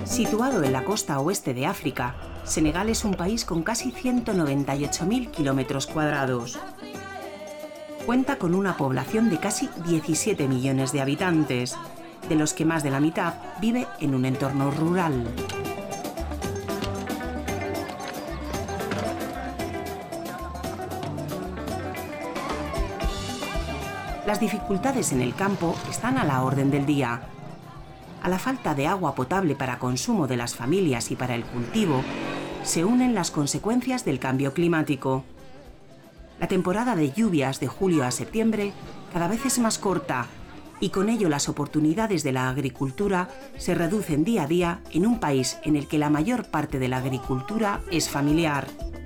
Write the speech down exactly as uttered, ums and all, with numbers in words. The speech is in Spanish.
Situado en la costa oeste de África, Senegal es un país con casi ciento noventa y ocho mil kilómetros cuadrados. Cuenta con una población de casi diecisiete millones de habitantes, de los que más de la mitad vive en un entorno rural. Las dificultades en el campo están a la orden del día. A la falta de agua potable para consumo de las familias y para el cultivo, se unen las consecuencias del cambio climático. La temporada de lluvias de julio a septiembre cada vez es más corta y con ello las oportunidades de la agricultura se reducen día a día en un país en el que la mayor parte de la agricultura es familiar.